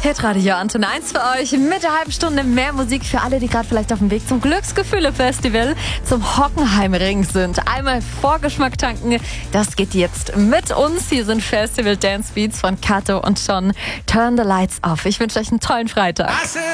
Hitradio Antenne 1 für euch mit der halben Stunde mehr Musik für alle, die gerade vielleicht auf dem Weg zum Glücksgefühle-Festival zum Hockenheimring sind. Einmal Vorgeschmack tanken, das geht jetzt mit uns. Hier sind Festival Dance Beats von Kato und Sean. Turn the Lights Off. Ich wünsche euch einen tollen Freitag.